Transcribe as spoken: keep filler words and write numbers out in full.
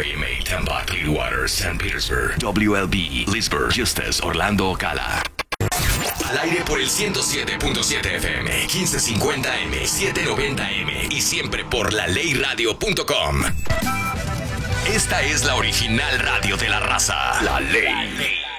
A M A, Tampa, Clearwater, Saint Petersburg. W L B, Leesburg, Eustis, Orlando, Ocala. Al aire por el ciento siete punto siete F M, quince cincuenta M, setecientos noventa M y siempre por la ley radio punto com. Esta es la original radio de la raza. La Ley.